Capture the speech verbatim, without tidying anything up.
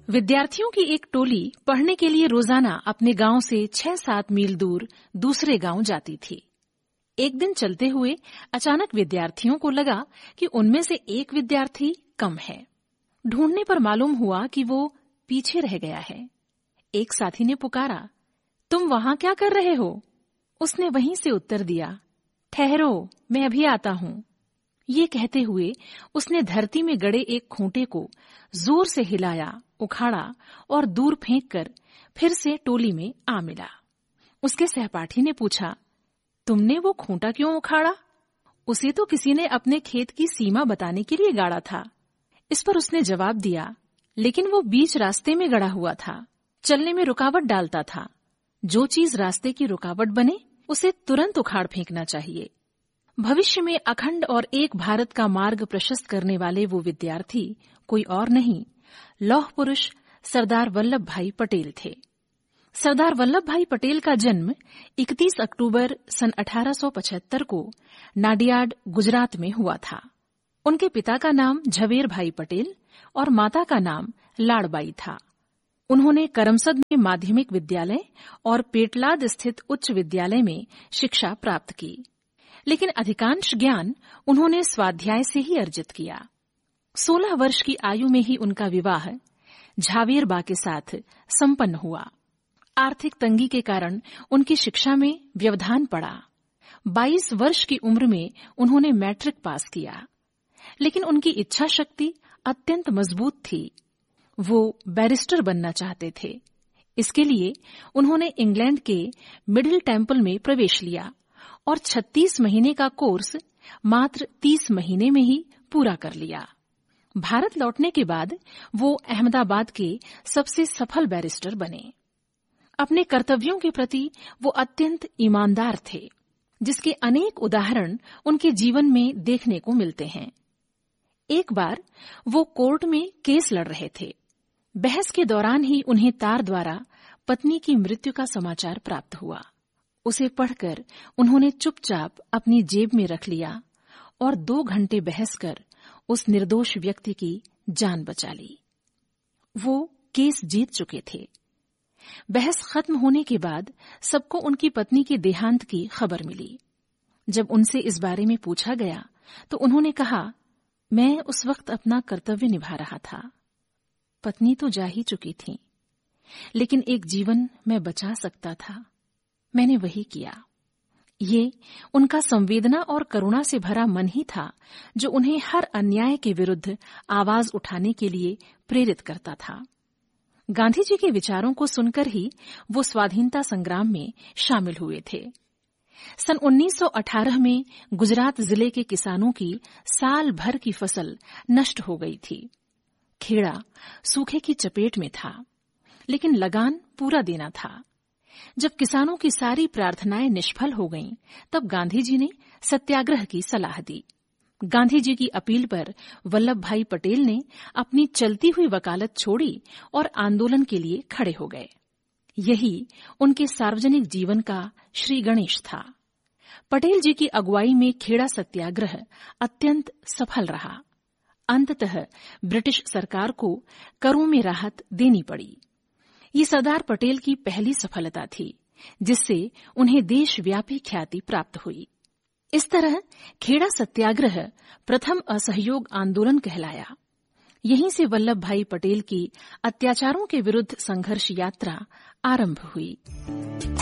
विद्यार्थियों की एक टोली पढ़ने के लिए रोजाना अपने गांव से छह सात मील दूर दूसरे गांव जाती थी। एक दिन चलते हुए अचानक विद्यार्थियों को लगा कि उनमें से एक विद्यार्थी कम है। ढूंढने पर मालूम हुआ कि वो पीछे रह गया है। एक साथी ने पुकारा, तुम वहां क्या कर रहे हो? उसने वहीं से उत्तर दिया, ठहरो, मैं अभी आता हूं। ये कहते हुए उसने धरती में गड़े एक खूंटे को जोर से हिलाया, उखाड़ा और दूर फेंककर फिर से टोली में आ मिला। उसके सहपाठी ने पूछा, तुमने वो खूंटा क्यों उखाड़ा? उसे तो किसी ने अपने खेत की सीमा बताने के लिए गाड़ा था। इस पर उसने जवाब दिया, लेकिन वो बीच रास्ते में गड़ा हुआ था, चलने में रुकावट डालता था। जो चीज रास्ते की रुकावट बने उसे तुरंत उखाड़ फेंकना चाहिए। भविष्य में अखंड और एक भारत का मार्ग प्रशस्त करने वाले वो विद्यार्थी कोई और नहीं, लौह पुरुष सरदार वल्लभ भाई पटेल थे। सरदार वल्लभ भाई पटेल का जन्म इकतीस अक्टूबर सन अठारह सौ पचहत्तर को नाडियाड, गुजरात में हुआ था। उनके पिता का नाम झवेर भाई पटेल और माता का नाम लाड़बाई था। उन्होंने करमसद में माध्यमिक विद्यालय और पेटलाद स्थित उच्च विद्यालय में शिक्षा प्राप्त की, लेकिन अधिकांश ज्ञान उन्होंने स्वाध्याय से ही अर्जित किया। सोलह वर्ष की आयु में ही उनका विवाह झावेर बा के साथ संपन्न हुआ। आर्थिक तंगी के कारण उनकी शिक्षा में व्यवधान पड़ा। बाईस वर्ष की उम्र में उन्होंने मैट्रिक पास किया, लेकिन उनकी इच्छा शक्ति अत्यंत मजबूत थी। वो बैरिस्टर बनना चाहते थे। इसके लिए उन्होंने इंग्लैंड के मिडिल टेम्पल में प्रवेश लिया और छत्तीस महीने का कोर्स मात्र तीस महीने में ही पूरा कर लिया। भारत लौटने के बाद वो अहमदाबाद के सबसे सफल बैरिस्टर बने। अपने कर्तव्यों के प्रति वो अत्यंत ईमानदार थे, जिसके अनेक उदाहरण उनके जीवन में देखने को मिलते हैं। एक बार वो कोर्ट में केस लड़ रहे थे। बहस के दौरान ही उन्हें तार द्वारा पत्नी की मृत्यु का समाचार प्राप्त हुआ। उसे पढ़कर उन्होंने चुपचाप अपनी जेब में रख लिया और दो घंटे बहस कर उस निर्दोष व्यक्ति की जान बचा ली। वो केस जीत चुके थे। बहस खत्म होने के बाद सबको उनकी पत्नी के देहांत की खबर मिली। जब उनसे इस बारे में पूछा गया तो उन्होंने कहा, मैं उस वक्त अपना कर्तव्य निभा रहा था। पत्नी तो जा ही चुकी थी, लेकिन एक जीवन मैं बचा सकता था। मैंने वही किया। ये उनका संवेदना और करुणा से भरा मन ही था जो उन्हें हर अन्याय के विरुद्ध आवाज उठाने के लिए प्रेरित करता था। गांधी जी के विचारों को सुनकर ही वो स्वाधीनता संग्राम में शामिल हुए थे। सन उन्नीस सौ अठारह में गुजरात जिले के किसानों की साल भर की फसल नष्ट हो गई थी। खेड़ा सूखे की चपेट में था, लेकिन लगान पूरा देना था। जब किसानों की सारी प्रार्थनाएं निष्फल हो गईं, तब गांधी जी ने सत्याग्रह की सलाह दी। गांधी जी की अपील पर वल्लभ भाई पटेल ने अपनी चलती हुई वकालत छोड़ी और आंदोलन के लिए खड़े हो गए। यही उनके सार्वजनिक जीवन का श्री गणेश था। पटेल जी की अगुवाई में खेड़ा सत्याग्रह अत्यंत सफल रहा। अंततः ब्रिटिश सरकार को करों में राहत देनी पड़ी। ये सरदार पटेल की पहली सफलता थी, जिससे उन्हें देशव्यापी ख्याति प्राप्त हुई। इस तरह खेड़ा सत्याग्रह प्रथम असहयोग आंदोलन कहलाया। यहीं से वल्लभ भाई पटेल की अत्याचारों के विरुद्ध संघर्ष यात्रा आरंभ हुई।